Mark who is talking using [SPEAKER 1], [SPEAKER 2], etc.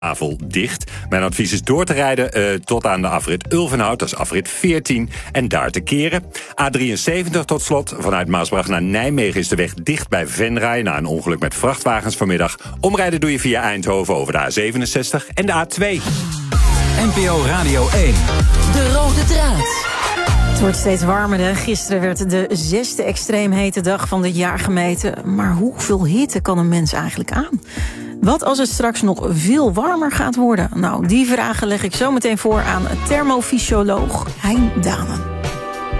[SPEAKER 1] Avond dicht. Mijn advies is door te rijden tot aan de afrit Ulvenhout. Dat is afrit 14. En daar te keren. A73 tot slot. Vanuit Maasbracht naar Nijmegen is de weg dicht bij Venray. Na een ongeluk met vrachtwagens vanmiddag. Omrijden doe je via Eindhoven over de A67 en de A2.
[SPEAKER 2] NPO Radio 1.
[SPEAKER 3] De rode draad.
[SPEAKER 4] Het wordt steeds warmer. Gisteren werd de 6e extreem hete dag van dit jaar gemeten. Maar hoeveel hitte kan een mens eigenlijk aan? Wat als het straks nog veel warmer gaat worden? Nou, die vragen leg ik zo meteen voor aan thermofysioloog Hein Danen.